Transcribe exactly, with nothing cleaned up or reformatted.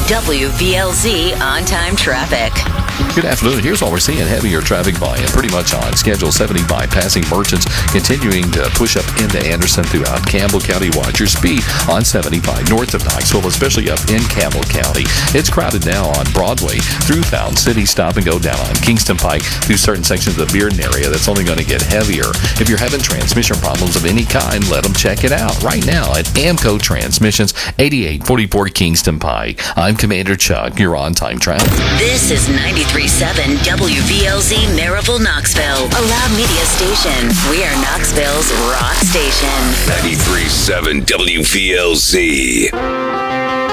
W V L Z on-time traffic. Good afternoon. Here's what we're seeing. Heavier traffic volume pretty much on schedule. seventy-five passing Merchants, continuing to push up into Anderson throughout Campbell County. Watch your speed on seventy-five north of Knoxville, especially up in Campbell County. It's crowded now on Broadway through Fountain City. Stop and go down on Kingston Pike through certain sections of the Bearden area. That's only going to get heavier. If you're having transmission problems of any kind, let them check it out right now at Amco Transmissions, eighty-eight forty-four Kingston Pike. I'm Commander Chuck. You're on time traffic. This is ninety-three point seven W V L Z Maryville, Knoxville, a loud media station. We are Knoxville's rock station. ninety-three point seven W V L Z.